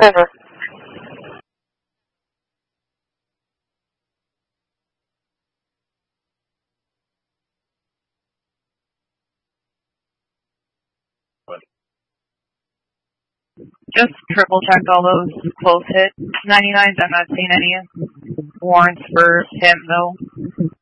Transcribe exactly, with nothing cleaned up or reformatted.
Over. Just triple check all those close hits. ninety-nines, I'm not seeing any warrants for him, though.